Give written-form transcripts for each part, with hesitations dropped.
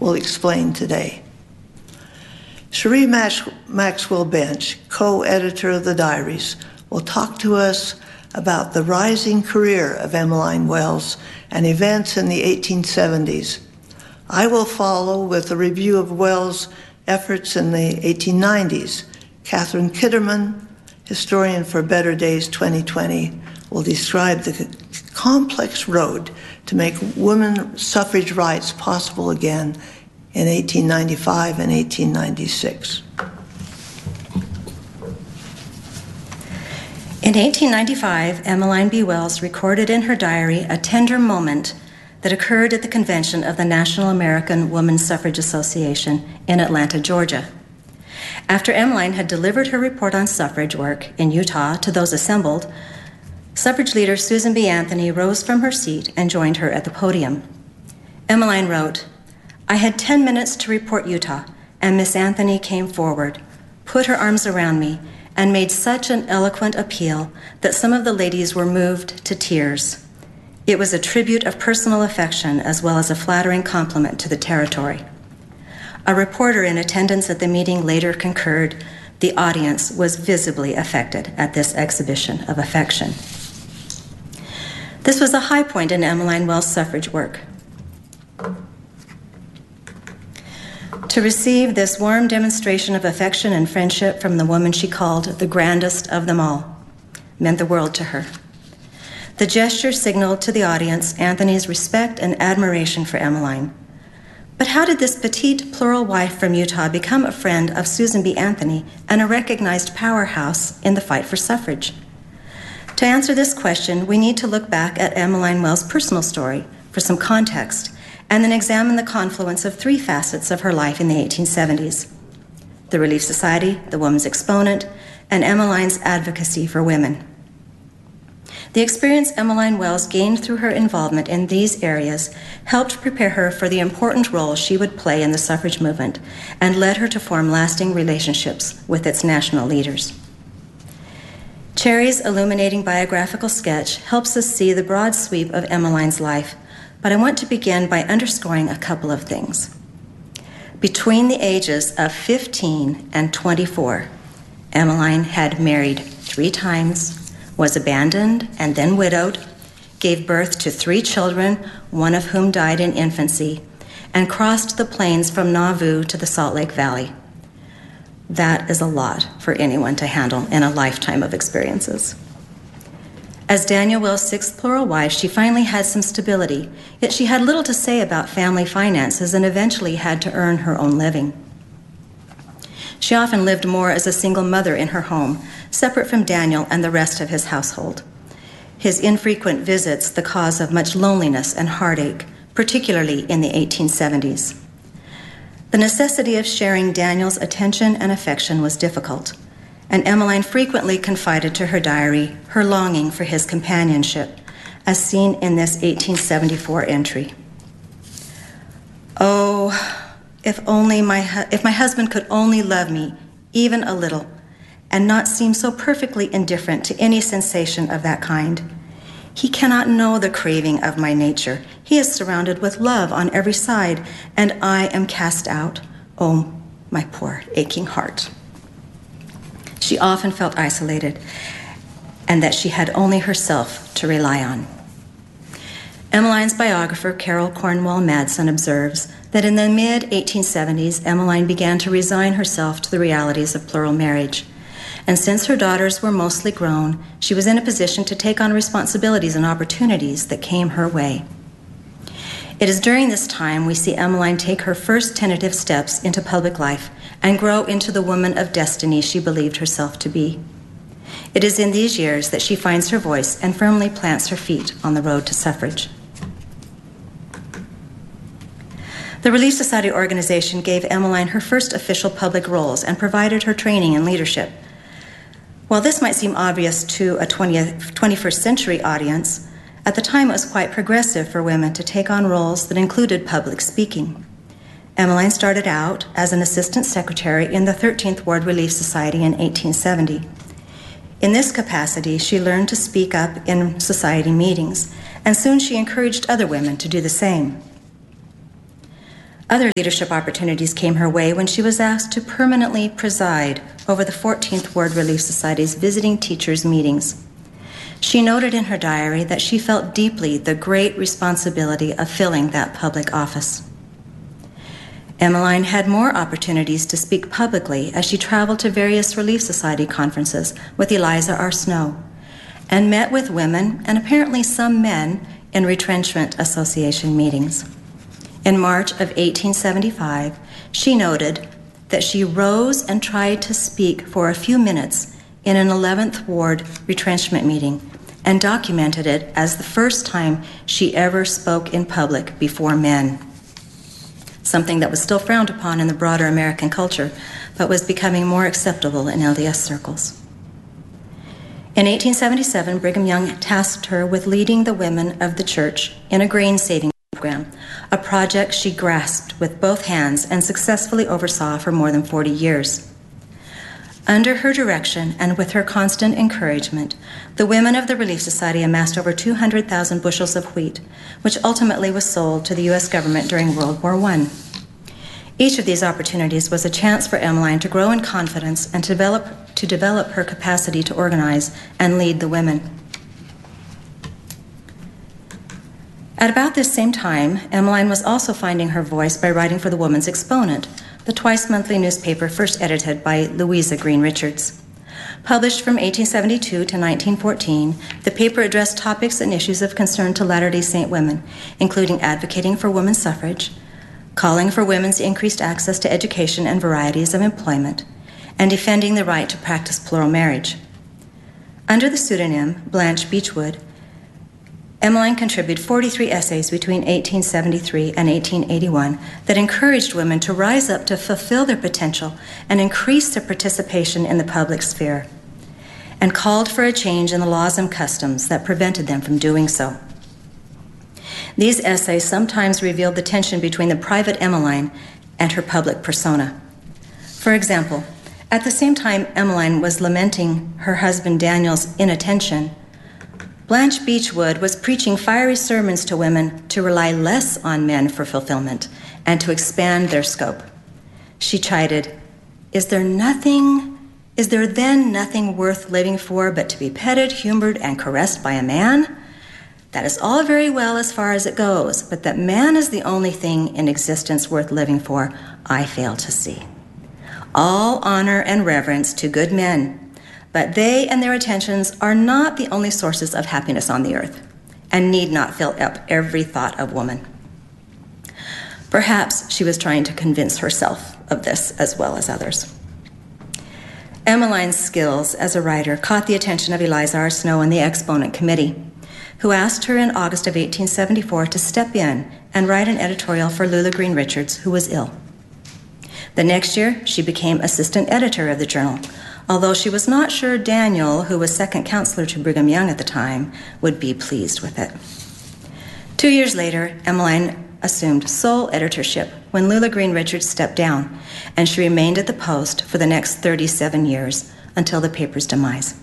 will explain today. Cherie Maxwell Bench, co-editor of the diaries, will talk to us about the rising career of Emmeline Wells and events in the 1870s. I will follow with a review of Wells' efforts in the 1890s. Catherine Kitterman, historian for Better Days 2020, will describe the complex road to make women's suffrage rights possible again in 1895 and 1896. In 1895, Emmeline B. Wells recorded in her diary a tender moment that occurred at the convention of the National American Woman Suffrage Association in Atlanta, Georgia. After Emmeline had delivered her report on suffrage work in Utah to those assembled, suffrage leader Susan B. Anthony rose from her seat and joined her at the podium. Emmeline wrote, "I had 10 minutes to report Utah, and Miss Anthony came forward, put her arms around me, and made such an eloquent appeal that some of the ladies were moved to tears. It was a tribute of personal affection as well as a flattering compliment to the territory." A reporter in attendance at the meeting later concurred the audience was visibly affected at this exhibition of affection. This was a high point in Emmeline Wells' suffrage work. To receive this warm demonstration of affection and friendship from the woman she called the grandest of them all meant the world to her. The gesture signaled to the audience Anthony's respect and admiration for Emmeline. But how did this petite plural wife from Utah become a friend of Susan B. Anthony and a recognized powerhouse in the fight for suffrage? To answer this question, we need to look back at Emmeline Wells' personal story for some context, and then examine the confluence of 3 facets of her life in the 1870s: the Relief Society, the Woman's Exponent, and Emmeline's advocacy for women. The experience Emmeline Wells gained through her involvement in these areas helped prepare her for the important role she would play in the suffrage movement and led her to form lasting relationships with its national leaders. Cherry's illuminating biographical sketch helps us see the broad sweep of Emmeline's life, but I want to begin by underscoring a couple of things. Between the ages of 15 and 24, Emmeline had married 3 times, was abandoned and then widowed, gave birth to 3 children, one of whom died in infancy, and crossed the plains from Nauvoo to the Salt Lake Valley. That is a lot for anyone to handle in a lifetime of experiences. As Daniel Wells' 6th plural wife, she finally had some stability, yet she had little to say about family finances and eventually had to earn her own living. She often lived more as a single mother in her home, separate from Daniel and the rest of his household. His infrequent visits the cause of much loneliness and heartache, particularly in the 1870s. The necessity of sharing Daniel's attention and affection was difficult, and Emmeline frequently confided to her diary her longing for his companionship, as seen in this 1874 entry. "Oh, if my husband could only love me, even a little, and not seem so perfectly indifferent to any sensation of that kind. He cannot know the craving of my nature. He is surrounded with love on every side, and I am cast out. Oh, my poor aching heart." She often felt isolated, and that she had only herself to rely on. Emmeline's biographer, Carol Cornwall Madsen, observes that in the mid-1870s, Emmeline began to resign herself to the realities of plural marriage. And since her daughters were mostly grown, she was in a position to take on responsibilities and opportunities that came her way. It is during this time we see Emmeline take her first tentative steps into public life and grow into the woman of destiny she believed herself to be. It is in these years that she finds her voice and firmly plants her feet on the road to suffrage. The Relief Society organization gave Emmeline her first official public roles and provided her training in leadership. While this might seem obvious to a 21st century audience, at the time it was quite progressive for women to take on roles that included public speaking. Emmeline started out as an assistant secretary in the 13th Ward Relief Society in 1870. In this capacity, she learned to speak up in society meetings, and soon she encouraged other women to do the same. Other leadership opportunities came her way when she was asked to permanently preside over the 14th Ward Relief Society's visiting teachers' meetings. She noted in her diary that she felt deeply the great responsibility of filling that public office. Emmeline had more opportunities to speak publicly as she traveled to various Relief Society conferences with Eliza R. Snow and met with women and apparently some men in Retrenchment Association meetings. In March of 1875, she noted that she rose and tried to speak for a few minutes in an 11th Ward retrenchment meeting and documented it as the first time she ever spoke in public before men, something that was still frowned upon in the broader American culture, but was becoming more acceptable in LDS circles. In 1877, Brigham Young tasked her with leading the women of the church in a grain saving program, a project she grasped with both hands and successfully oversaw for more than 40 years. Under her direction and with her constant encouragement, the women of the Relief Society amassed over 200,000 bushels of wheat, which ultimately was sold to the U.S. government during World War I. Each of these opportunities was a chance for Emmeline to grow in confidence and to develop her capacity to organize and lead the women. At about this same time, Emmeline was also finding her voice by writing for the Woman's Exponent, the twice-monthly newspaper first edited by Louisa Green Richards. Published from 1872 to 1914, the paper addressed topics and issues of concern to Latter-day Saint women, including advocating for women's suffrage, calling for women's increased access to education and varieties of employment, and defending the right to practice plural marriage. Under the pseudonym Blanche Beechwood, Emmeline contributed 43 essays between 1873 and 1881 that encouraged women to rise up to fulfill their potential and increase their participation in the public sphere, and called for a change in the laws and customs that prevented them from doing so. These essays sometimes revealed the tension between the private Emmeline and her public persona. For example, at the same time Emmeline was lamenting her husband Daniel's inattention, Blanche Beechwood was preaching fiery sermons to women to rely less on men for fulfillment and to expand their scope. She chided, Is there then nothing worth living for but to be petted, humored, and caressed by a man? That is all very well as far as it goes, but that man is the only thing in existence worth living for, I fail to see. All honor and reverence to good men, but they and their attentions are not the only sources of happiness on the earth, and need not fill up every thought of woman. Perhaps she was trying to convince herself of this as well as others. Emmeline's skills as a writer caught the attention of Eliza R. Snow and the Exponent Committee, who asked her in August of 1874 to step in and write an editorial for Lula Green Richards, who was ill. The next year, she became assistant editor of the journal, although she was not sure Daniel, who was second counselor to Brigham Young at the time, would be pleased with it. 2 years later, Emmeline assumed sole editorship when Lula Green Richards stepped down, and she remained at the post for the next 37 years until the paper's demise.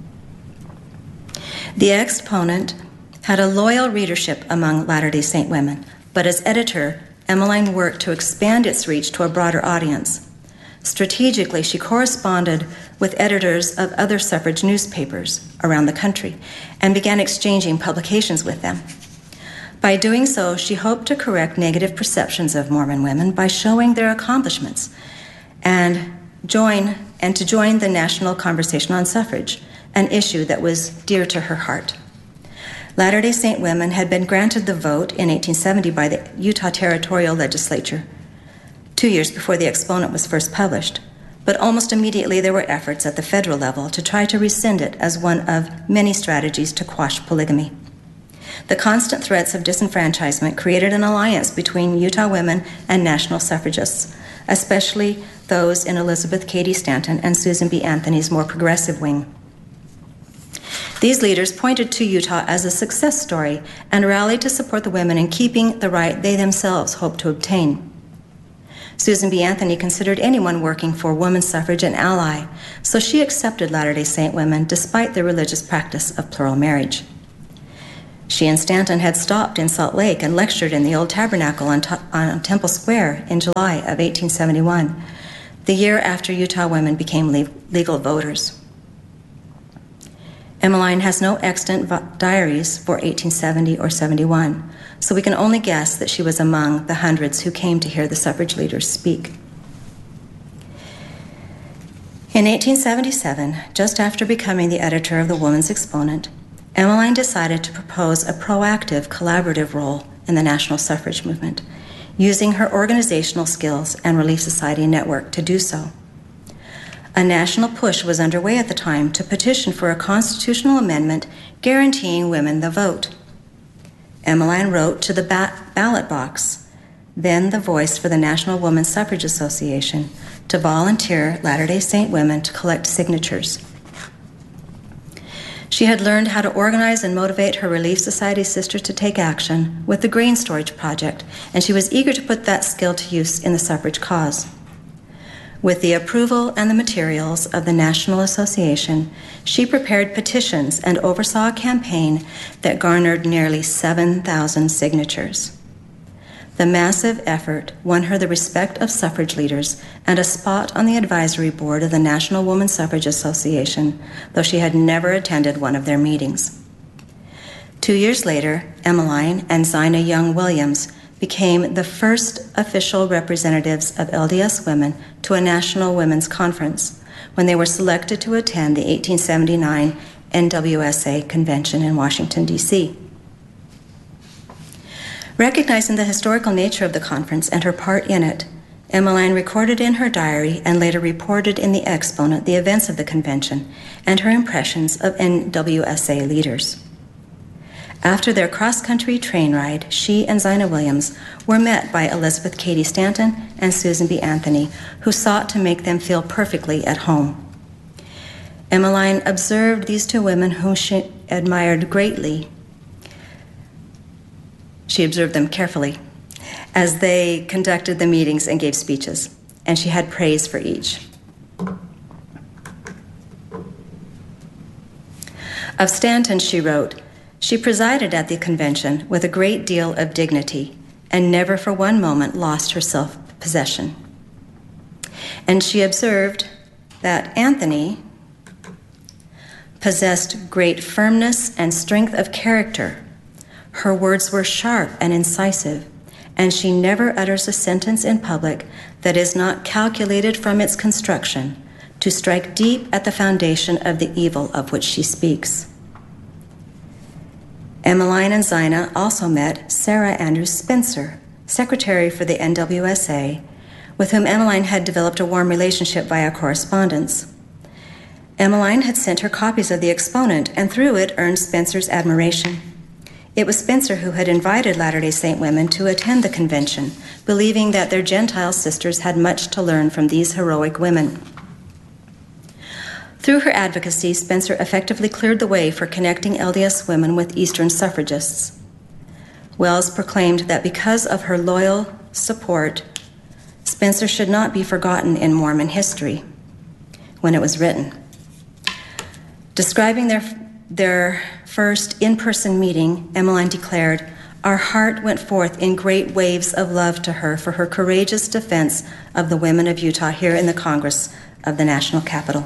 The Exponent had a loyal readership among Latter-day Saint women, but as editor, Emmeline worked to expand its reach to a broader audience. Strategically, she corresponded with editors of other suffrage newspapers around the country and began exchanging publications with them. By doing so, she hoped to correct negative perceptions of Mormon women by showing their accomplishments and to join the national conversation on suffrage, an issue that was dear to her heart. Latter-day Saint women had been granted the vote in 1870 by the Utah Territorial Legislature, 2 years before the Exponent was first published, but almost immediately there were efforts at the federal level to try to rescind it as one of many strategies to quash polygamy. The constant threats of disenfranchisement created an alliance between Utah women and national suffragists, especially those in Elizabeth Cady Stanton and Susan B. Anthony's more progressive wing. These leaders pointed to Utah as a success story and rallied to support the women in keeping the right they themselves hoped to obtain. Susan B. Anthony considered anyone working for women's suffrage an ally, so she accepted Latter-day Saint women despite their religious practice of plural marriage. She and Stanton had stopped in Salt Lake and lectured in the old tabernacle on Temple Square in July of 1871, the year after Utah women became legal voters. Emmeline has no extant diaries for 1870 or 71, so we can only guess that she was among the hundreds who came to hear the suffrage leaders speak. In 1877, just after becoming the editor of the Woman's Exponent, Emmeline decided to propose a proactive, collaborative role in the national suffrage movement, using her organizational skills and Relief Society network to do so. A national push was underway at the time to petition for a constitutional amendment guaranteeing women the vote. Emmeline wrote to the ballot box, then the voice for the National Women's Suffrage Association, to volunteer Latter-day Saint women to collect signatures. She had learned how to organize and motivate her Relief Society sisters to take action with the Grain Storage Project, and she was eager to put that skill to use in the suffrage cause. With the approval and the materials of the National Association, she prepared petitions and oversaw a campaign that garnered nearly 7,000 signatures. The massive effort won her the respect of suffrage leaders and a spot on the advisory board of the National Woman Suffrage Association, though she had never attended one of their meetings. 2 years later, Emmeline and Zina Young Williams became the first official representatives of LDS women to a national women's conference when they were selected to attend the 1879 NWSA convention in Washington, D.C. Recognizing the historical nature of the conference and her part in it, Emmeline recorded in her diary and later reported in the Exponent the events of the convention and her impressions of NWSA leaders. After their cross-country train ride, she and Zina Williams were met by Elizabeth Cady Stanton and Susan B. Anthony, who sought to make them feel perfectly at home. Emmeline observed these two women whom she admired greatly. She observed them carefully as they conducted the meetings and gave speeches, and she had praise for each. Of Stanton, she wrote, "She presided at the convention with a great deal of dignity and never for one moment lost her self-possession." And she observed that Anthony possessed great firmness and strength of character. Her words were sharp and incisive, and she never utters a sentence in public that is not calculated from its construction to strike deep at the foundation of the evil of which she speaks. Emmeline and Zina also met Sarah Andrews Spencer, secretary for the NWSA, with whom Emmeline had developed a warm relationship via correspondence. Emmeline had sent her copies of the Exponent and through it earned Spencer's admiration. It was Spencer who had invited Latter-day Saint women to attend the convention, believing that their Gentile sisters had much to learn from these heroic women. Through her advocacy, Spencer effectively cleared the way for connecting LDS women with Eastern suffragists. Wells proclaimed that because of her loyal support, Spencer should not be forgotten in Mormon history when it was written. Describing their first in-person meeting, Emmeline declared, "Our heart went forth in great waves of love to her for her courageous defense of the women of Utah here in the Congress of the National Capitol."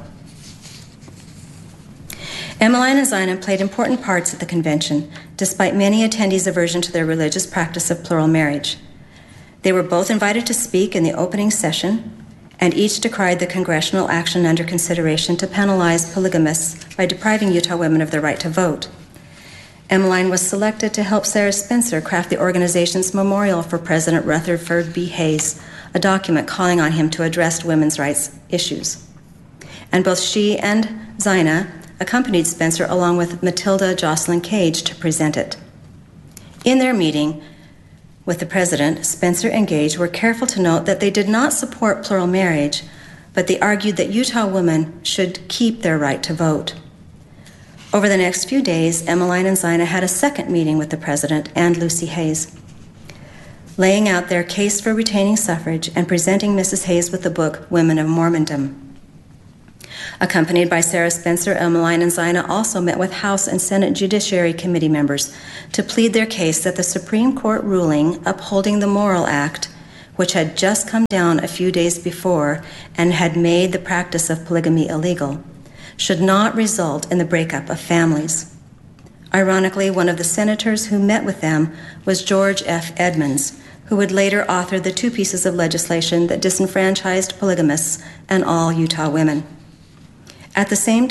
Emmeline and Zina played important parts at the convention, despite many attendees' aversion to their religious practice of plural marriage. They were both invited to speak in the opening session, and each decried the congressional action under consideration to penalize polygamists by depriving Utah women of their right to vote. Emmeline was selected to help Sarah Spencer craft the organization's memorial for President Rutherford B. Hayes, a document calling on him to address women's rights issues. And both she and Zina accompanied Spencer along with Matilda Jocelyn Cage to present it. In their meeting with the president, Spencer and Gage were careful to note that they did not support plural marriage, but they argued that Utah women should keep their right to vote. Over the next few days, Emmeline and Zina had a second meeting with the president and Lucy Hayes, laying out their case for retaining suffrage and presenting Mrs. Hayes with the book Women of Mormondom. Accompanied by Sarah Spencer, Emmeline and Zina also met with House and Senate Judiciary Committee members to plead their case that the Supreme Court ruling upholding the Morrill Act, which had just come down a few days before and had made the practice of polygamy illegal, should not result in the breakup of families. Ironically, one of the senators who met with them was George F. Edmunds, who would later author the 2 pieces of legislation that disenfranchised polygamists and all Utah women. At the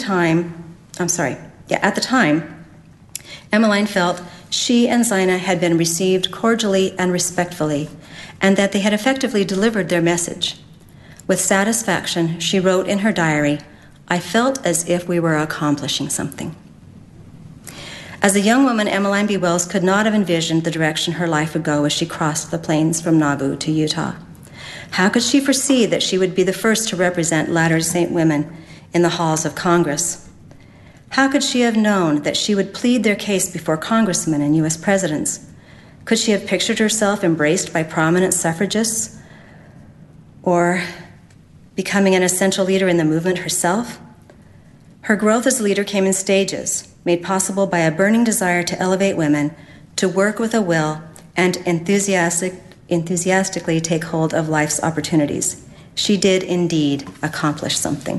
time, Emmeline felt she and Zina had been received cordially and respectfully, and that they had effectively delivered their message. With satisfaction, she wrote in her diary, "I felt as if we were accomplishing something." As a young woman, Emmeline B. Wells could not have envisioned the direction her life would go as she crossed the plains from Nauvoo to Utah. How could she foresee that she would be the first to represent Latter-day Saint women in the halls of Congress? How could she have known that she would plead their case before congressmen and U.S. presidents? Could she have pictured herself embraced by prominent suffragists or becoming an essential leader in the movement herself? Her growth as a leader came in stages, made possible by a burning desire to elevate women, to work with a will, and enthusiastically take hold of life's opportunities. She did indeed accomplish something.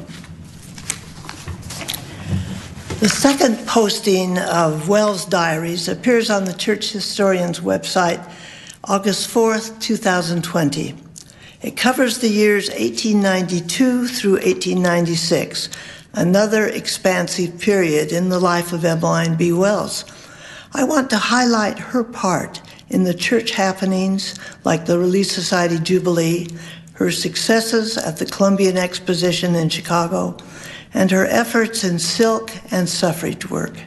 The second posting of Wells' diaries appears on the Church Historian's website, August 4th, 2020. It covers the years 1892 through 1896, another expansive period in the life of Emmeline B. Wells. I want to highlight her part in the church happenings like the Relief Society Jubilee, her successes at the Columbian Exposition in Chicago, and her efforts in silk and suffrage work.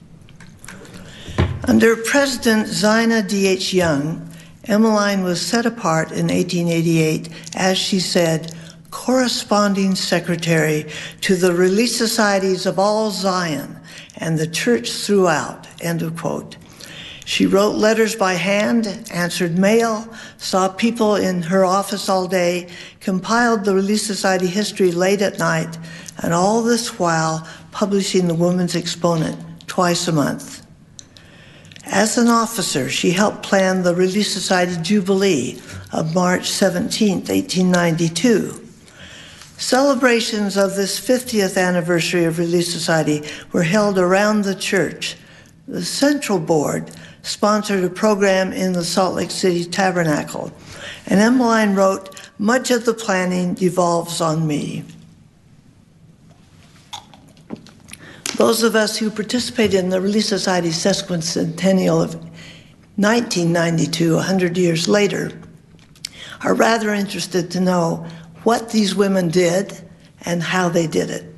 Under President Zina D.H. Young, Emmeline was set apart in 1888, as she said, corresponding secretary to the Relief Societies of all Zion and the church throughout, end of quote. She wrote letters by hand, answered mail, saw people in her office all day, compiled the Relief Society history late at night, and all this while publishing the Woman's Exponent twice a month. As an officer, she helped plan the Relief Society Jubilee of March 17, 1892. Celebrations of this 50th anniversary of Relief Society were held around the church. The Central Board sponsored a program in the Salt Lake City Tabernacle, and Emmeline wrote, "Much of the planning devolves on me." Those of us who participated in the Relief Society sesquicentennial of 1992, 100 years later, are rather interested to know what these women did and how they did it.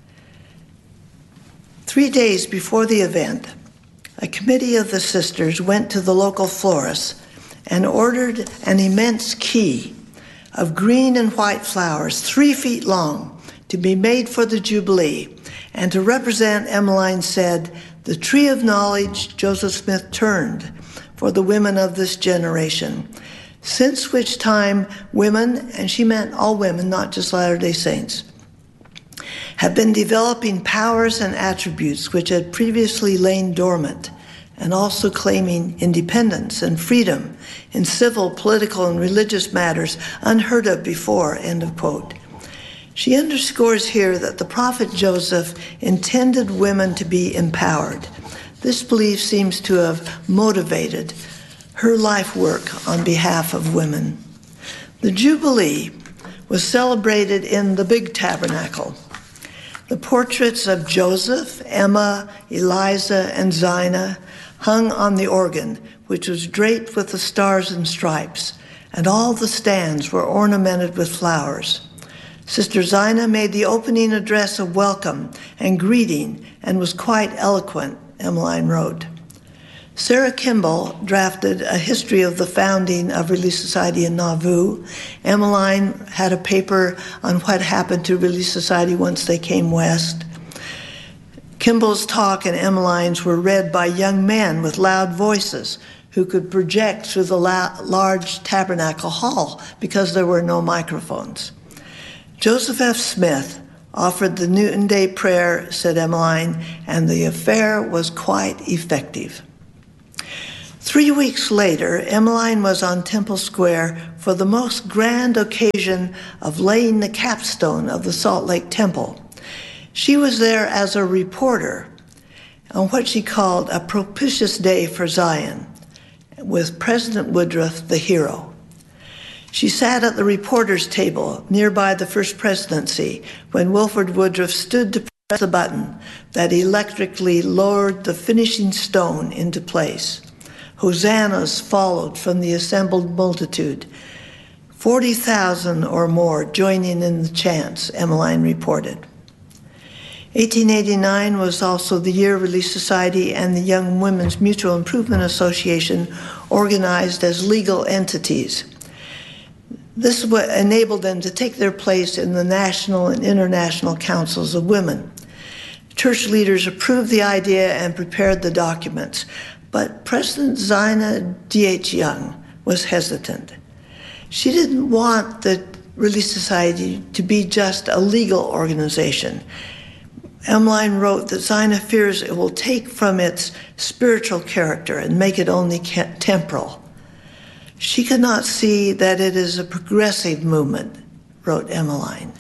3 days before the event, a committee of the sisters went to the local florist and ordered an immense key of green and white flowers 3 feet long to be made for the Jubilee. And to represent, Emmeline said, "The tree of knowledge Joseph Smith turned for the women of this generation, since which time women," and she meant all women, not just Latter-day Saints, "have been developing powers and attributes which had previously lain dormant, and also claiming independence and freedom in civil, political, and religious matters unheard of before," end of quote. She underscores here that the prophet Joseph intended women to be empowered. This belief seems to have motivated her life work on behalf of women. The Jubilee was celebrated in the Big Tabernacle. The portraits of Joseph, Emma, Eliza, and Zina hung on the organ, which was draped with the stars and stripes, and all the stands were ornamented with flowers. Sister Zina made the opening address of welcome and greeting and was quite eloquent, Emmeline wrote. Sarah Kimball drafted a history of the founding of Relief Society in Nauvoo. Emmeline had a paper on what happened to Relief Society once they came west. Kimball's talk and Emmeline's were read by young men with loud voices who could project through the large tabernacle hall because there were no microphones. Joseph F. Smith, offered the noonday prayer, said Emmeline, and the affair was quite effective. 3 weeks later, Emmeline was on Temple Square for the most grand occasion of laying the capstone of the Salt Lake Temple. She was there as a reporter on what she called a propitious day for Zion, with President Woodruff the hero. She sat at the reporter's table nearby the First Presidency when Wilford Woodruff stood to press the button that electrically lowered the finishing stone into place. Hosannas followed from the assembled multitude, 40,000 or more joining in the chants, Emmeline reported. 1889 was also the year Relief Society and the Young Women's Mutual Improvement Association organized as legal entities. This enabled them to take their place in the national and international councils of women. Church leaders approved the idea and prepared the documents, but President Zina D.H. Young was hesitant. She didn't want the Relief Society to be just a legal organization. Emmeline wrote that Zina fears it will take from its spiritual character and make it only temporal. She could not see that it is a progressive movement, wrote Emmeline.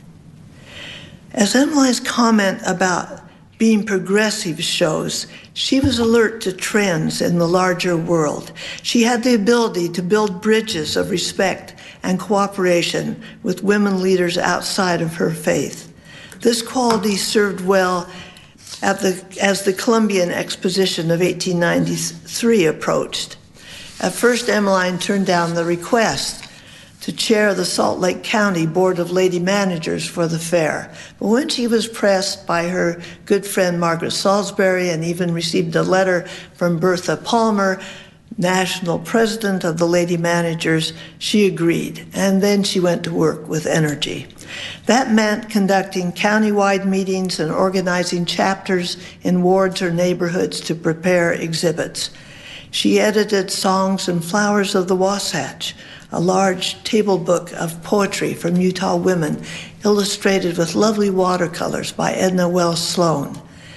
As Emmeline's comment about being progressive shows, she was alert to trends in the larger world. She had the ability to build bridges of respect and cooperation with women leaders outside of her faith. This quality served well as the Columbian Exposition of 1893 approached. At first, Emmeline turned down the request to chair the Salt Lake County Board of Lady Managers for the fair. But when she was pressed by her good friend Margaret Salisbury and even received a letter from Bertha Palmer, national president of the Lady Managers, she agreed, and then she went to work with energy. That meant conducting county-wide meetings and organizing chapters in wards or neighborhoods to prepare exhibits. She edited Songs and Flowers of the Wasatch, a large table book of poetry from Utah women, illustrated with lovely watercolors by Edna Wells Sloan.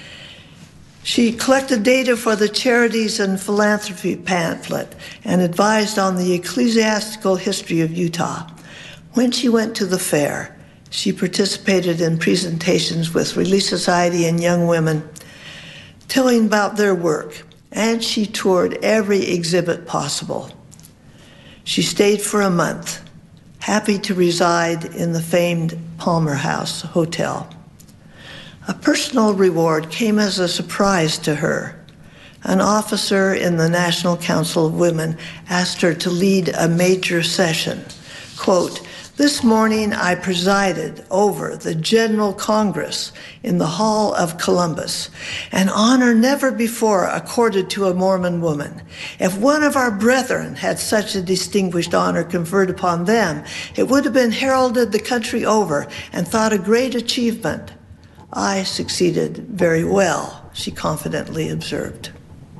She collected data for the Charities and Philanthropy pamphlet and advised on the ecclesiastical history of Utah. When she went to the fair, she participated in presentations with Relief Society and young women, telling about their work, and she toured every exhibit possible. She stayed for a month, happy to reside in the famed Palmer House Hotel. A personal reward came as a surprise to her. An officer in the National Council of Women asked her to lead a major session. Quote, "This morning I presided over the General Congress in the Hall of Columbus, an honor never before accorded to a Mormon woman. If one of our brethren had such a distinguished honor conferred upon them, it would have been heralded the country over and thought a great achievement. I succeeded very well," she confidently observed.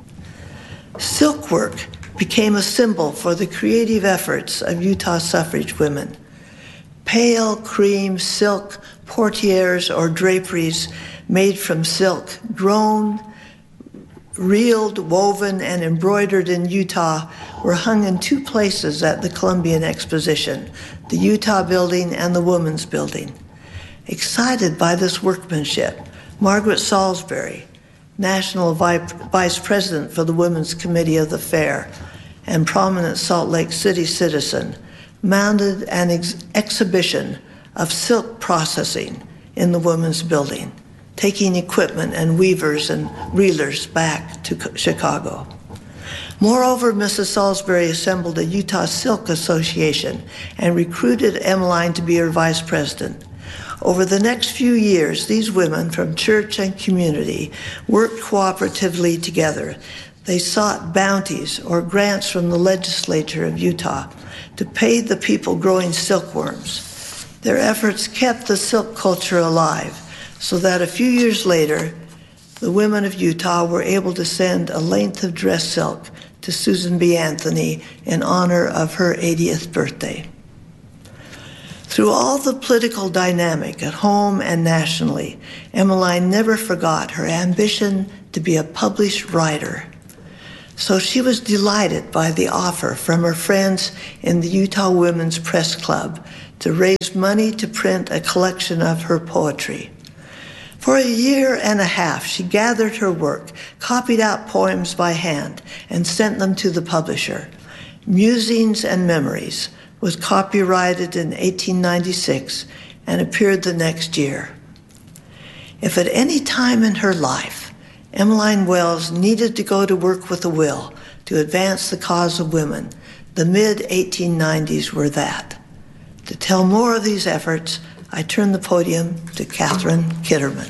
Silkwork became a symbol for the creative efforts of Utah suffrage women. Pale cream silk portieres or draperies made from silk, grown, reeled, woven, and embroidered in Utah were hung in two places at the Columbian Exposition, the Utah Building and the Women's Building. Excited by this workmanship, Margaret Salisbury, National Vice President for the Women's Committee of the Fair and prominent Salt Lake City citizen, mounted an exhibition of silk processing in the Women's Building, taking equipment and weavers and reelers back to Chicago. Moreover, Mrs. Salisbury assembled a Utah Silk Association and recruited Emmeline to be her vice president. Over the next few years, these women from church and community worked cooperatively together. They sought bounties or grants from the legislature of Utah to pay the people growing silkworms. Their efforts kept the silk culture alive, so that a few years later, the women of Utah were able to send a length of dress silk to Susan B. Anthony in honor of her 80th birthday. Through all the political dynamic at home and nationally, Emmeline never forgot her ambition to be a published writer. So she was delighted by the offer from her friends in the Utah Women's Press Club to raise money to print a collection of her poetry. For a year and a half, she gathered her work, copied out poems by hand, and sent them to the publisher. Musings and Memories was copyrighted in 1896 and appeared the next year. If at any time in her life, Emmeline Wells needed to go to work with a will to advance the cause of women, the mid-1890s were that. To tell more of these efforts, I turn the podium to Catherine Kitterman.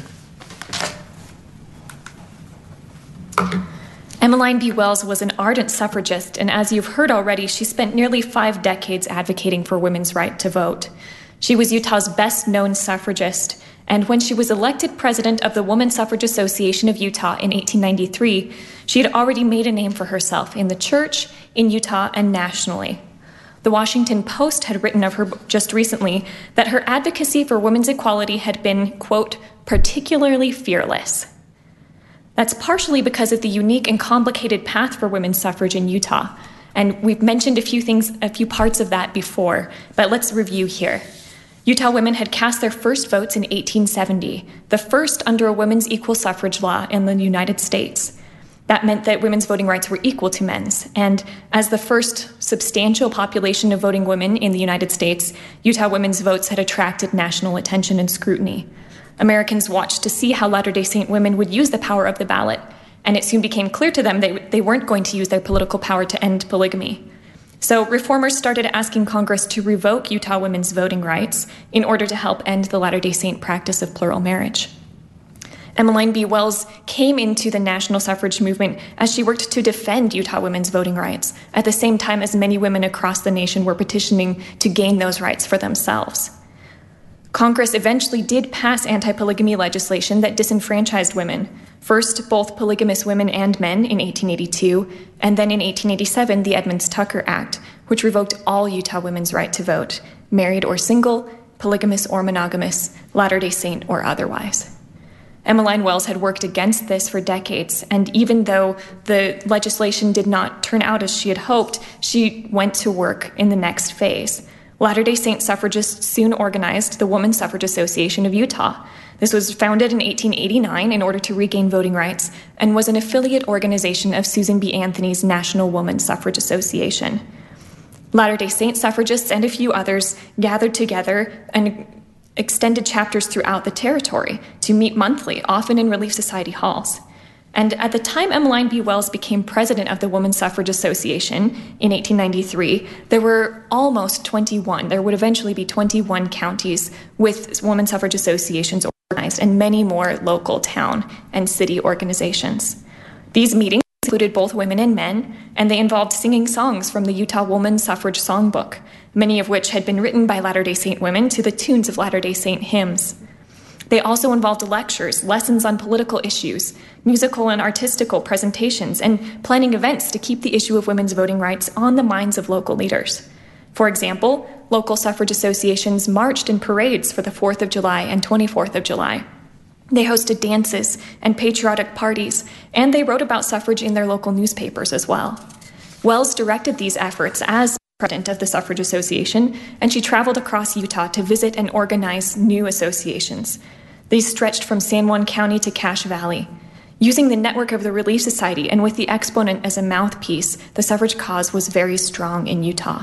Emmeline B. Wells was an ardent suffragist, and as you've heard already, she spent nearly 5 decades advocating for women's right to vote. She was Utah's best-known suffragist, and when she was elected president of the Woman Suffrage Association of Utah in 1893, she had already made a name for herself in the church, in Utah, and nationally. The Washington Post had written of her just recently that her advocacy for women's equality had been, quote, particularly fearless. That's partially because of the unique and complicated path for women's suffrage in Utah. And we've mentioned a few parts of that before, but let's review here. Utah women had cast their first votes in 1870, the first under a women's equal suffrage law in the United States. That meant that women's voting rights were equal to men's. And as the first substantial population of voting women in the United States, Utah women's votes had attracted national attention and scrutiny. Americans watched to see how Latter-day Saint women would use the power of the ballot, and it soon became clear to them they weren't going to use their political power to end polygamy. So reformers started asking Congress to revoke Utah women's voting rights in order to help end the Latter-day Saint practice of plural marriage. Emmeline B. Wells came into the national suffrage movement as she worked to defend Utah women's voting rights, at the same time as many women across the nation were petitioning to gain those rights for themselves. Congress eventually did pass anti-polygamy legislation that disenfranchised women. First, both polygamous women and men in 1882, and then in 1887, the Edmunds-Tucker Act, which revoked all Utah women's right to vote, married or single, polygamous or monogamous, Latter-day Saint or otherwise. Emmeline Wells had worked against this for decades, and even though the legislation did not turn out as she had hoped, she went to work in the next phase. Latter-day Saint suffragists soon organized the Woman Suffrage Association of Utah. This was founded in 1889 in order to regain voting rights and was an affiliate organization of Susan B. Anthony's National Woman Suffrage Association. Latter-day Saint suffragists and a few others gathered together and extended chapters throughout the territory to meet monthly, often in Relief Society halls. And at the time Emmeline B. Wells became president of the Woman Suffrage Association in 1893, there were almost 21. There would eventually be 21 counties with woman suffrage associations organized and many more local town and city organizations. These meetings included both women and men, and they involved singing songs from the Utah Woman Suffrage Songbook, many of which had been written by Latter-day Saint women to the tunes of Latter-day Saint hymns. They also involved lectures, lessons on political issues, musical and artistical presentations, and planning events to keep the issue of women's voting rights on the minds of local leaders. For example, local suffrage associations marched in parades for the 4th of July and 24th of July. They hosted dances and patriotic parties, and they wrote about suffrage in their local newspapers as well. Wells directed these efforts as president of the Suffrage Association, and she traveled across Utah to visit and organize new associations. These stretched from San Juan County to Cache Valley. Using the network of the Relief Society and with the Exponent as a mouthpiece, the suffrage cause was very strong in Utah.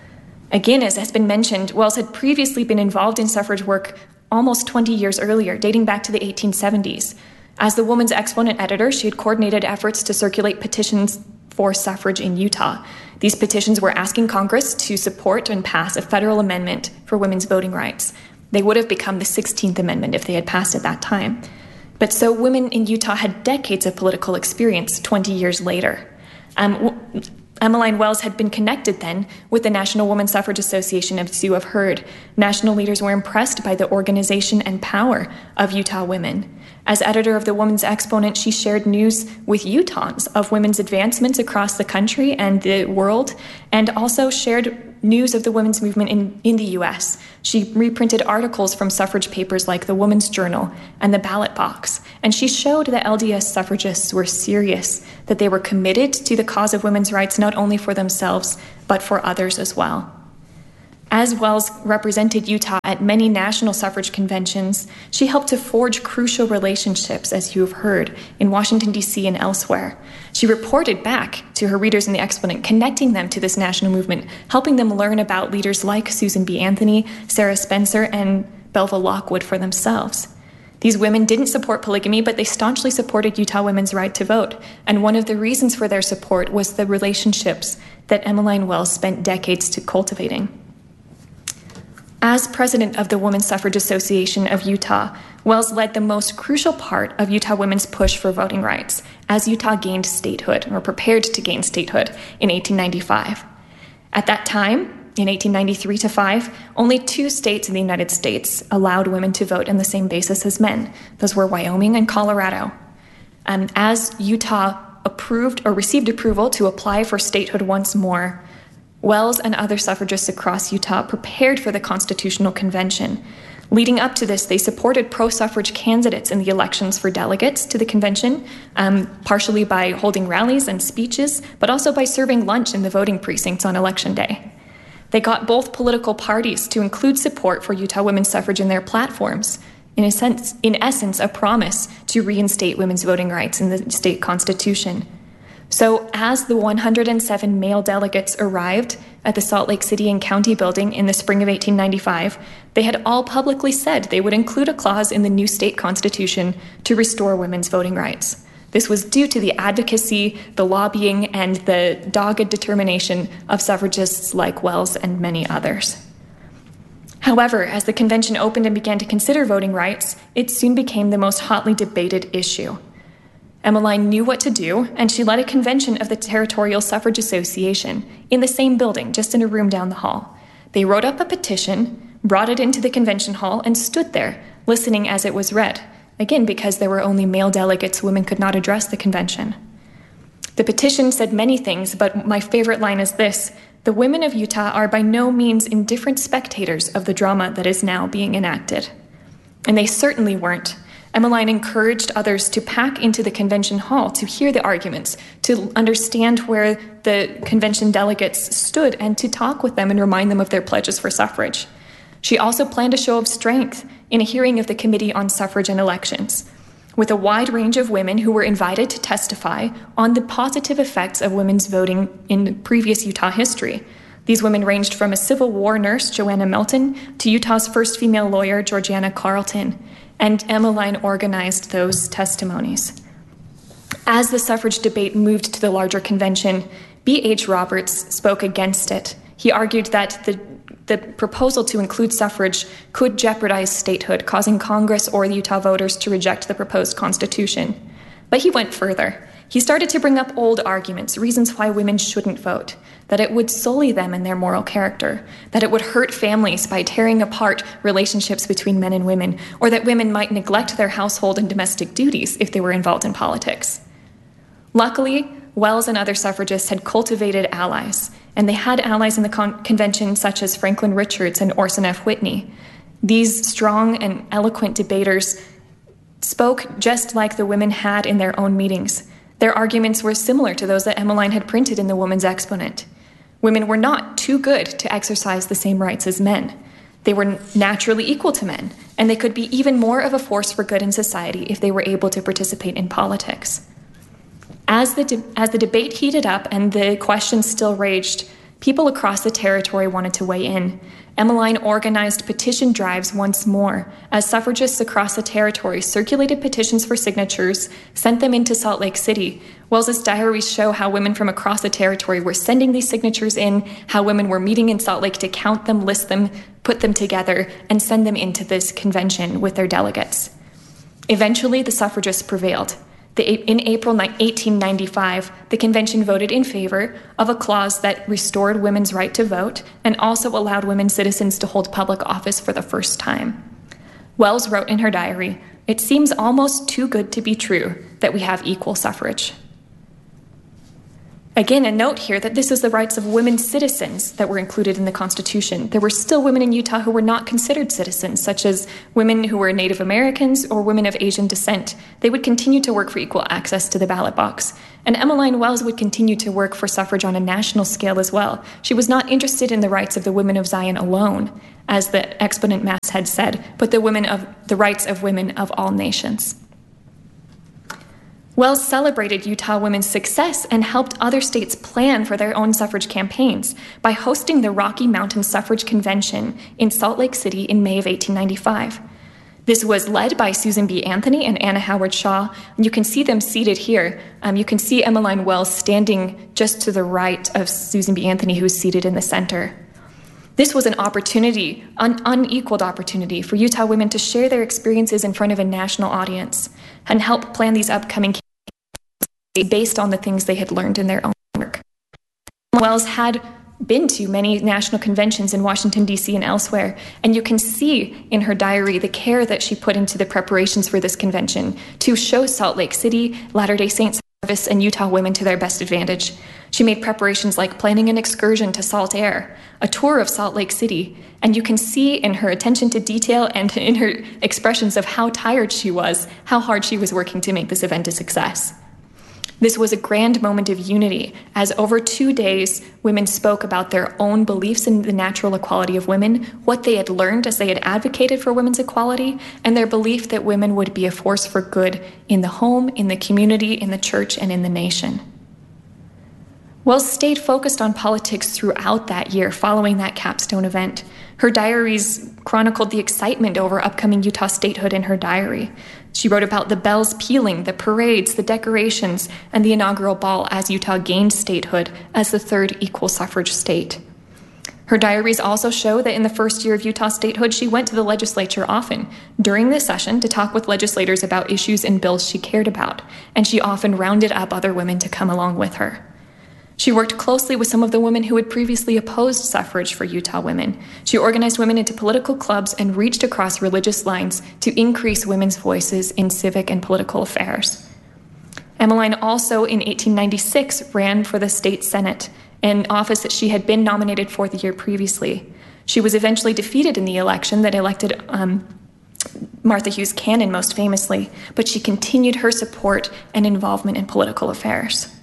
Again, as has been mentioned, Wells had previously been involved in suffrage work almost 20 years earlier, dating back to the 1870s. As the Woman's Exponent editor, she had coordinated efforts to circulate petitions for suffrage in Utah. These petitions were asking Congress to support and pass a federal amendment for women's voting rights. They would have become the 16th Amendment if they had passed at that time. But so women in Utah had decades of political experience 20 years later. Emmeline Wells had been connected then with the National Woman Suffrage Association of Sioux of Heard. National leaders were impressed by the organization and power of Utah women. As editor of the Woman's Exponent, she shared news with Utahns of women's advancements across the country and the world, and also shared news of the women's movement in the US. She reprinted articles from suffrage papers like the Woman's Journal and the Ballot Box, and she showed that LDS suffragists were serious, that they were committed to the cause of women's rights not only for themselves, but for others as well. As Wells represented Utah at many national suffrage conventions, she helped to forge crucial relationships, as you have heard, in Washington, D.C. and elsewhere. She reported back to her readers in the Exponent, connecting them to this national movement, helping them learn about leaders like Susan B. Anthony, Sarah Spencer, and Belva Lockwood for themselves. These women didn't support polygamy, but they staunchly supported Utah women's right to vote. And one of the reasons for their support was the relationships that Emmeline Wells spent decades cultivating. As president of the Women's Suffrage Association of Utah, Wells led the most crucial part of Utah women's push for voting rights as Utah gained statehood, or prepared to gain statehood, in 1895. At that time, in 1893-5, only 2 states in the United States allowed women to vote on the same basis as men. Those were Wyoming and Colorado. As Utah approved or received approval to apply for statehood once more, Wells and other suffragists across Utah prepared for the Constitutional Convention. Leading up to this, they supported pro-suffrage candidates in the elections for delegates to the convention, partially by holding rallies and speeches, but also by serving lunch in the voting precincts on Election Day. They got both political parties to include support for Utah women's suffrage in their platforms, in essence, a promise to reinstate women's voting rights in the state constitution. So as the 107 male delegates arrived at the Salt Lake City and County building in the spring of 1895, they had all publicly said they would include a clause in the new state constitution to restore women's voting rights. This was due to the advocacy, the lobbying, and the dogged determination of suffragists like Wells and many others. However, as the convention opened and began to consider voting rights, it soon became the most hotly debated issue. Emmeline knew what to do, and she led a convention of the Territorial Suffrage Association in the same building, just in a room down the hall. They wrote up a petition, brought it into the convention hall, and stood there, listening as it was read. Again, because there were only male delegates, women could not address the convention. The petition said many things, but my favorite line is this: "The women of Utah are by no means indifferent spectators of the drama that is now being enacted." And they certainly weren't. Emmeline encouraged others to pack into the convention hall to hear the arguments, to understand where the convention delegates stood, and to talk with them and remind them of their pledges for suffrage. She also planned a show of strength in a hearing of the Committee on Suffrage and Elections, with a wide range of women who were invited to testify on the positive effects of women's voting in previous Utah history. These women ranged from a Civil War nurse, Joanna Melton, to Utah's first female lawyer, Georgiana Carlton, and Emmeline organized those testimonies. As the suffrage debate moved to the larger convention, B.H. Roberts spoke against it. He argued that the proposal to include suffrage could jeopardize statehood, causing Congress or the Utah voters to reject the proposed constitution. But he went further. He started to bring up old arguments, reasons why women shouldn't vote, that it would sully them in their moral character, that it would hurt families by tearing apart relationships between men and women, or that women might neglect their household and domestic duties if they were involved in politics. Luckily, Wells and other suffragists had cultivated allies, and they had allies in the convention such as Franklin Richards and Orson F. Whitney. These strong and eloquent debaters spoke just like the women had in their own meetings. Their arguments were similar to those that Emmeline had printed in the Woman's Exponent. Women were not too good to exercise the same rights as men. They were naturally equal to men, and they could be even more of a force for good in society if they were able to participate in politics. As the debate heated up and the questions still raged, people across the territory wanted to weigh in. Emmeline organized petition drives once more as suffragists across the territory circulated petitions for signatures, sent them into Salt Lake City. Wells's diaries show how women from across the territory were sending these signatures in, how women were meeting in Salt Lake to count them, list them, put them together, and send them into this convention with their delegates. Eventually, the suffragists prevailed. In April 1895, the convention voted in favor of a clause that restored women's right to vote and also allowed women citizens to hold public office for the first time. Wells wrote in her diary, "It seems almost too good to be true that we have equal suffrage." Again, a note here that this is the rights of women citizens that were included in the Constitution. There were still women in Utah who were not considered citizens, such as women who were Native Americans or women of Asian descent. They would continue to work for equal access to the ballot box. And Emmeline Wells would continue to work for suffrage on a national scale as well. She was not interested in the rights of the women of Zion alone, as the exponent mass had said, but the rights of women of all nations. Wells celebrated Utah women's success and helped other states plan for their own suffrage campaigns by hosting the Rocky Mountain Suffrage Convention in Salt Lake City in May of 1895. This was led by Susan B. Anthony and Anna Howard Shaw. And you can see them seated here. You can see Emmeline Wells standing just to the right of Susan B. Anthony, who is seated in the center. This was an opportunity, an unequaled opportunity for Utah women to share their experiences in front of a national audience and help plan these upcoming campaigns based on the things they had learned in their own work. Wells had been to many national conventions in Washington, D.C. and elsewhere, and you can see in her diary the care that she put into the preparations for this convention to show Salt Lake City, Latter-day Saint service, and Utah women to their best advantage. She made preparations like planning an excursion to Salt Air, a tour of Salt Lake City, and you can see in her attention to detail and in her expressions of how tired she was, how hard she was working to make this event a success. This was a grand moment of unity, as over 2 days, women spoke about their own beliefs in the natural equality of women, what they had learned as they had advocated for women's equality, and their belief that women would be a force for good in the home, in the community, in the church, and in the nation. Wells stayed focused on politics throughout that year following that capstone event. Her diaries chronicled the excitement over upcoming Utah statehood in her diary. She wrote about the bells pealing, the parades, the decorations, and the inaugural ball as Utah gained statehood as the third equal suffrage state. Her diaries also show that in the first year of Utah statehood, she went to the legislature often during the session to talk with legislators about issues and bills she cared about, and she often rounded up other women to come along with her. She worked closely with some of the women who had previously opposed suffrage for Utah women. She organized women into political clubs and reached across religious lines to increase women's voices in civic and political affairs. Emmeline also, in 1896, ran for the state senate, an office that she had been nominated for the year previously. She was eventually defeated in the election that elected Martha Hughes Cannon most famously, but she continued her support and involvement in political affairs.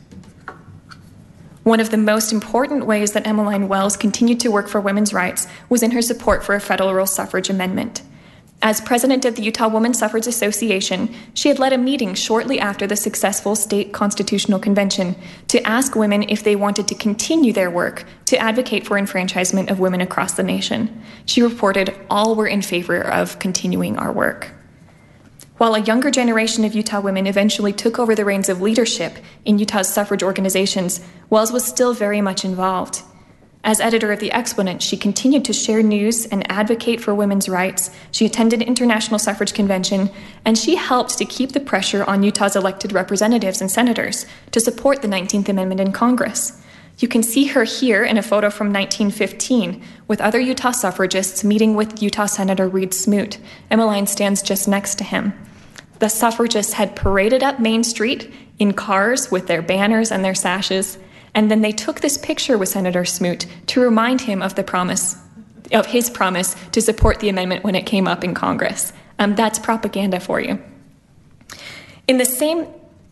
One of the most important ways that Emmeline Wells continued to work for women's rights was in her support for a federal suffrage amendment. As president of the Utah Women's Suffrage Association, she had led a meeting shortly after the successful state constitutional convention to ask women if they wanted to continue their work to advocate for enfranchisement of women across the nation. She reported all were in favor of continuing our work. While a younger generation of Utah women eventually took over the reins of leadership in Utah's suffrage organizations, Wells was still very much involved. As editor of The Exponent, she continued to share news and advocate for women's rights. She attended International Suffrage Convention, and she helped to keep the pressure on Utah's elected representatives and senators to support the 19th Amendment in Congress. You can see her here in a photo from 1915 with other Utah suffragists meeting with Utah Senator Reed Smoot. Emmeline stands just next to him. The suffragists had paraded up Main Street in cars with their banners and their sashes, and then they took this picture with Senator Smoot to remind him of his promise to support the amendment when it came up in Congress. That's propaganda for you. In the same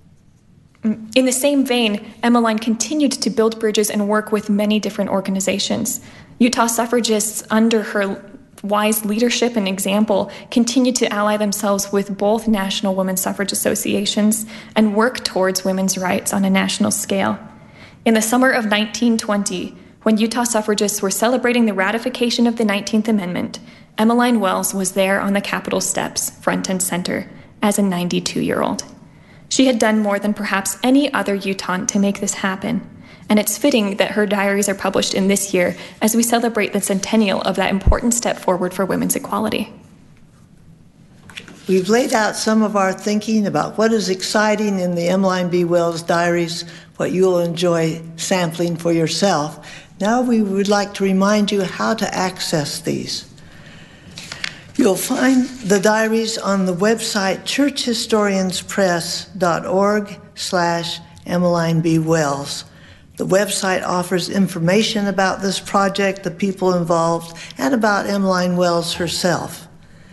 vein, Emmeline continued to build bridges and work with many different organizations. Utah suffragists, under her wise leadership and example, continued to ally themselves with both national women's suffrage associations and work towards women's rights on a national scale. In the summer of 1920, when Utah suffragists were celebrating the ratification of the 19th Amendment, Emmeline Wells was there on the Capitol steps, front and center, as a 92-year-old. She had done more than perhaps any other Utahn to make this happen, and it's fitting that her diaries are published in this year as we celebrate the centennial of that important step forward for women's equality. We've laid out some of our thinking about what is exciting in the Emmeline B. Wells diaries, what you'll enjoy sampling for yourself. Now we would like to remind you how to access these. You'll find the diaries on the website churchhistorianspress.org/Emmeline B. Wells. The website offers information about this project, the people involved, and about Emmeline Wells herself.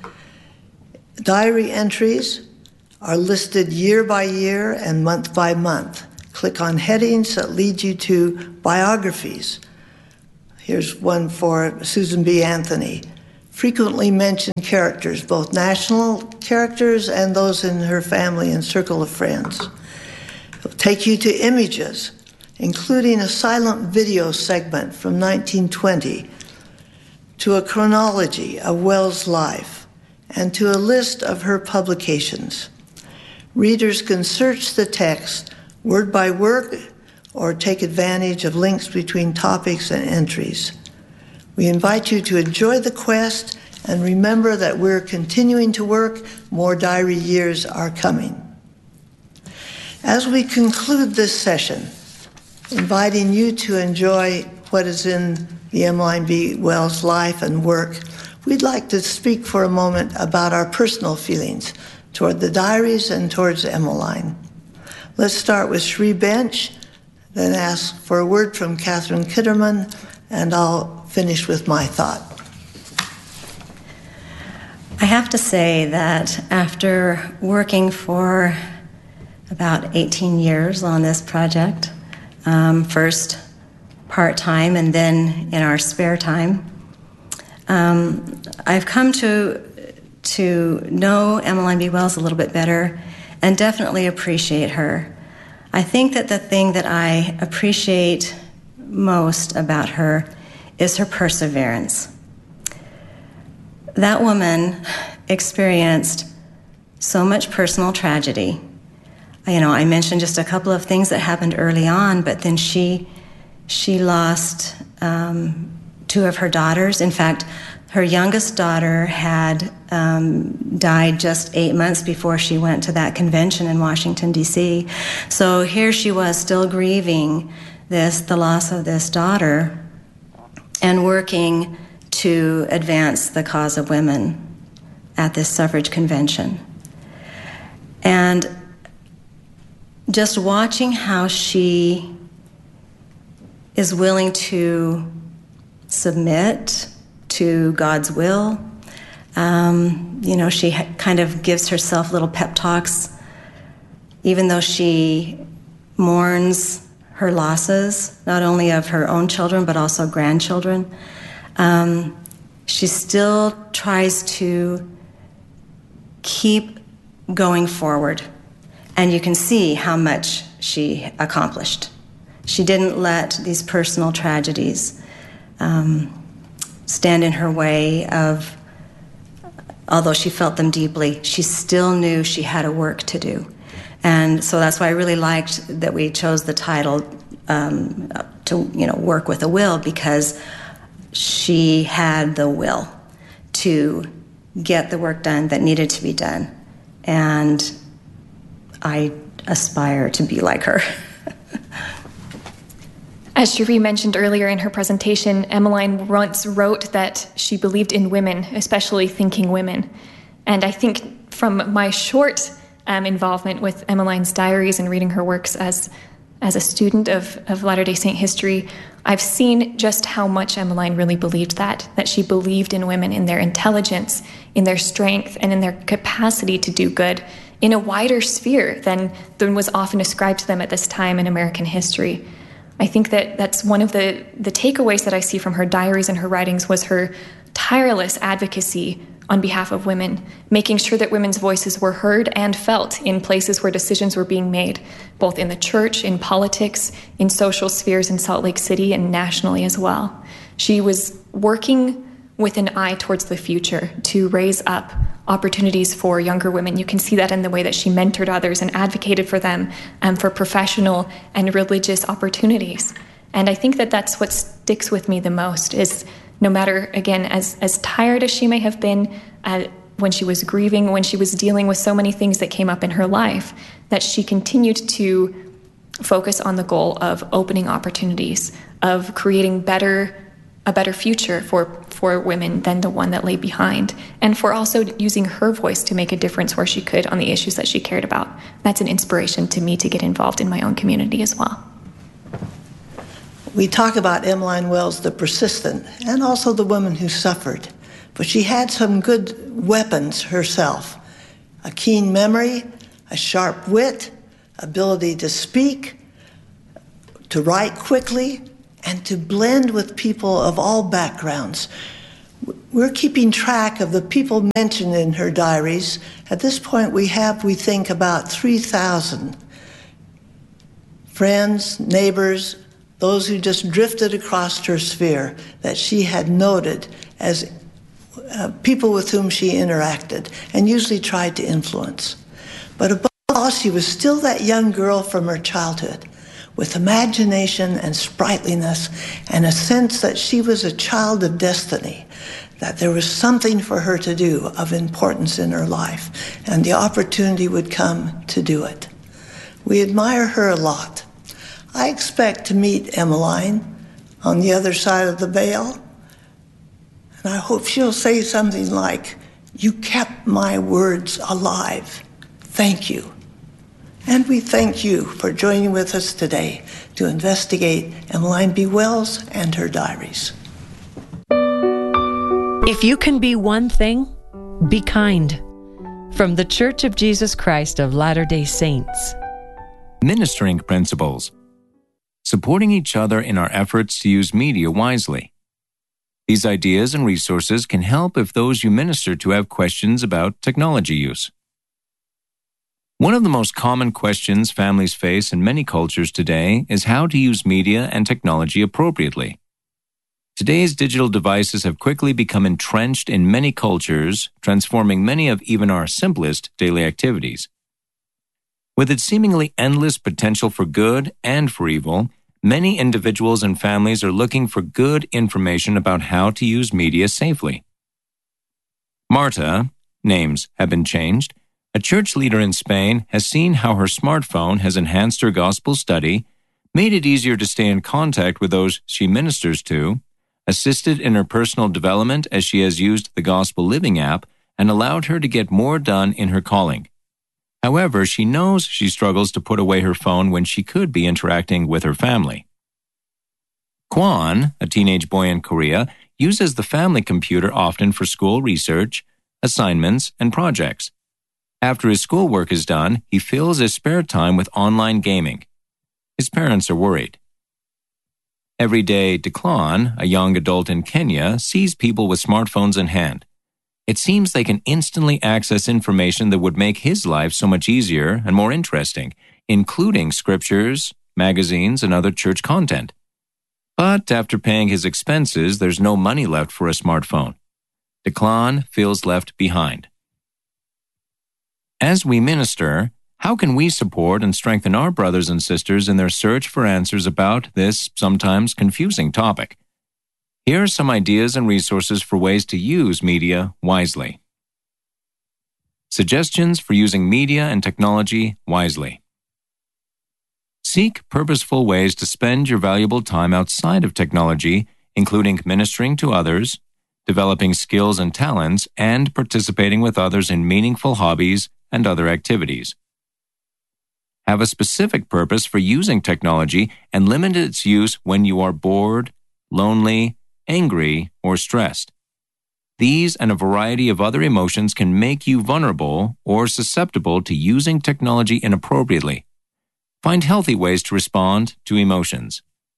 Diary entries are listed year by year and month by month. Click on headings that lead you to biographies. Here's one for Susan B. Anthony. Frequently mentioned characters, both national characters and those in her family and circle of friends. It'll take you to images, including a silent video segment from 1920, to a chronology of Wells' life, and to a list of her publications. Readers can search the text word by word or take advantage of links between topics and entries. We invite you to enjoy the quest and remember that we're continuing to work. More diary years are coming. As we conclude this session, inviting you to enjoy what is in the Emmeline B. Wells life and work, we'd like to speak for a moment about our personal feelings toward the diaries and towards Emmeline. Let's start with Sheree Bench, then ask for a word from Catherine Kitterman, and I'll finish with my thought. I have to say that after working for about 18 years on this project, first part-time and then in our spare time, I've come to know Emmeline B. Wells a little bit better and definitely appreciate her. I think that the thing that I appreciate most about her is her perseverance. That woman experienced so much personal tragedy. I mentioned just a couple of things that happened early on, but then she lost two of her daughters. In fact, her youngest daughter had died just 8 months before she went to that convention in Washington, D.C. So here she was still grieving the loss of this daughter and working to advance the cause of women at this suffrage convention. And just watching how she is willing to submit to God's will. She kind of gives herself little pep talks, even though she mourns her losses, not only of her own children, but also grandchildren. She still tries to keep going forward, and you can see how much she accomplished. She didn't let these personal tragedies stand in her way of, although she felt them deeply, she still knew she had a work to do. And so that's why I really liked that we chose the title to work with a will, because she had the will to get the work done that needed to be done. And I aspire to be like her. As Sheree mentioned earlier in her presentation, Emmeline once wrote that she believed in women, especially thinking women. And I think from my short involvement with Emmeline's diaries and reading her works as a student of Latter-day Saint history, I've seen just how much Emmeline really believed that she believed in women, in their intelligence, in their strength, and in their capacity to do good in a wider sphere than was often ascribed to them at this time in American history. I think that's one of the takeaways that I see from her diaries and her writings was her tireless advocacy on behalf of women, making sure that women's voices were heard and felt in places where decisions were being made, both in the church, in politics, in social spheres in Salt Lake City, and nationally as well. She was working with an eye towards the future to raise up opportunities for younger women. You can see that in the way that she mentored others and advocated for them for professional and religious opportunities. And I think that that's what sticks with me the most is no matter, again, as tired as she may have been when she was grieving, when she was dealing with so many things that came up in her life, that she continued to focus on the goal of opening opportunities, of creating a better future for women than the one that lay behind, and for also using her voice to make a difference where she could on the issues that she cared about. That's an inspiration to me to get involved in my own community as well. We talk about Emmeline Wells, the persistent, and also the woman who suffered. But she had some good weapons herself: a keen memory, a sharp wit, ability to speak, to write quickly, and to blend with people of all backgrounds. We're keeping track of the people mentioned in her diaries. At this point, we think, about 3,000 friends, neighbors, those who just drifted across her sphere that she had noted as people with whom she interacted and usually tried to influence. But above all, she was still that young girl from her childhood, with imagination and sprightliness and a sense that she was a child of destiny, that there was something for her to do of importance in her life, and the opportunity would come to do it. We admire her a lot. I expect to meet Emmeline on the other side of the veil, and I hope she'll say something like, "You kept my words alive. Thank you." And we thank you for joining with us today to investigate Emmeline B. Wells and her diaries. If you can be one thing, be kind. From the Church of Jesus Christ of Latter-day Saints. Ministering principles. Supporting each other in our efforts to use media wisely. These ideas and resources can help if those you minister to have questions about technology use. One of the most common questions families face in many cultures today is how to use media and technology appropriately. Today's digital devices have quickly become entrenched in many cultures, transforming many of even our simplest daily activities. With its seemingly endless potential for good and for evil, many individuals and families are looking for good information about how to use media safely. Marta, names have been changed, a church leader in Spain, has seen how her smartphone has enhanced her gospel study, made it easier to stay in contact with those she ministers to, assisted in her personal development as she has used the Gospel Living app, and allowed her to get more done in her calling. However, she knows she struggles to put away her phone when she could be interacting with her family. Kwan, a teenage boy in Korea, uses the family computer often for school research, assignments, and projects. After his schoolwork is done, he fills his spare time with online gaming. His parents are worried. Everyday Declan, a young adult in Kenya, sees people with smartphones in hand. It seems they can instantly access information that would make his life so much easier and more interesting, including scriptures, magazines, and other church content. But after paying his expenses, there's no money left for a smartphone. Declan feels left behind. As we minister, how can we support and strengthen our brothers and sisters in their search for answers about this sometimes confusing topic? Here are some ideas and resources for ways to use media wisely. Suggestions for using media and technology wisely. Seek purposeful ways to spend your valuable time outside of technology, including ministering to others, developing skills and talents, and participating with others in meaningful hobbies and other activities. Have a specific purpose for using technology and limit its use when you are bored, lonely, angry, or stressed. These and a variety of other emotions can make you vulnerable or susceptible to using technology inappropriately. Find healthy ways to respond to emotions.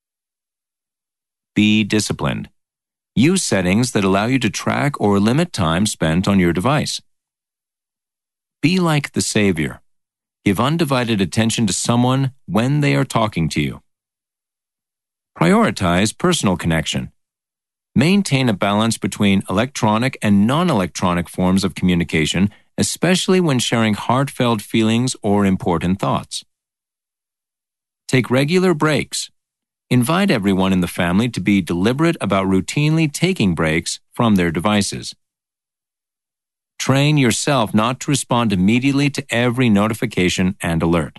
Be disciplined. Use settings that allow you to track or limit time spent on your device. Be like the Savior. Give undivided attention to someone when they are talking to you. Prioritize personal connection. Maintain a balance between electronic and non-electronic forms of communication, especially when sharing heartfelt feelings or important thoughts. Take regular breaks. Invite everyone in the family to be deliberate about routinely taking breaks from their devices. Train yourself not to respond immediately to every notification and alert.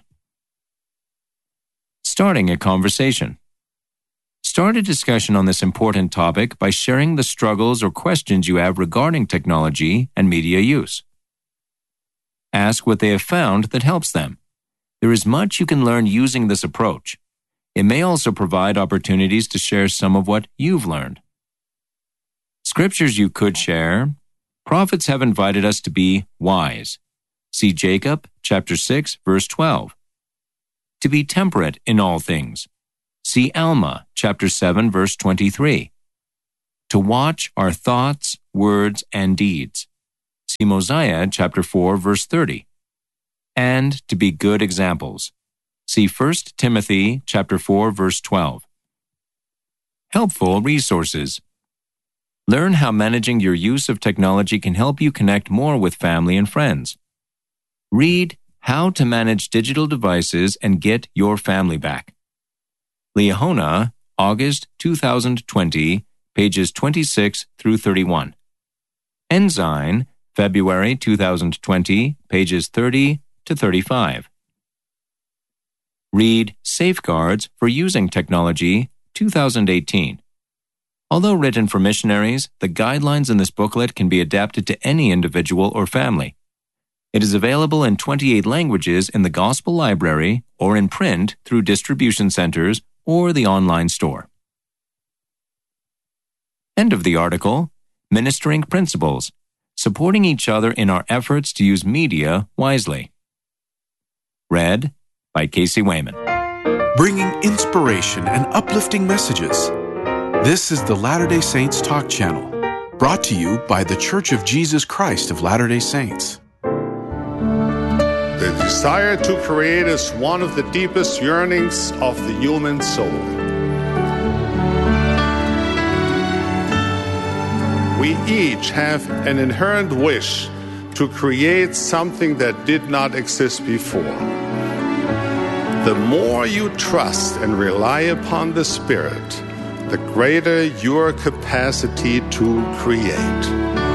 Starting a conversation. Start a discussion on this important topic by sharing the struggles or questions you have regarding technology and media use. Ask what they have found that helps them. There is much you can learn using this approach. It may also provide opportunities to share some of what you've learned. Scriptures you could share. Prophets have invited us to be wise. See Jacob, chapter 6, verse 12. To be temperate in all things. See Alma, chapter 7, verse 23. To watch our thoughts, words, and deeds. See Mosiah, chapter 4, verse 30. And to be good examples. See 1 Timothy, chapter 4, verse 12. Helpful resources. Learn how managing your use of technology can help you connect more with family and friends. Read How to Manage Digital Devices and Get Your Family Back. Liahona, August 2020, pages 26 through 31. Ensign, February 2020, pages 30 to 35. Read Safeguards for Using Technology, 2018. Although written for missionaries, the guidelines in this booklet can be adapted to any individual or family. It is available in 28 languages in the Gospel Library or in print through distribution centers or the online store. End of the article. Ministering Principles. Supporting each other in our efforts to use media wisely. Read by Casey Wayman. Bringing inspiration and uplifting messages. This is the Latter-day Saints Talk Channel, brought to you by The Church of Jesus Christ of Latter-day Saints. The desire to create is one of the deepest yearnings of the human soul. We each have an inherent wish to create something that did not exist before. The more you trust and rely upon the Spirit, the greater your capacity to create.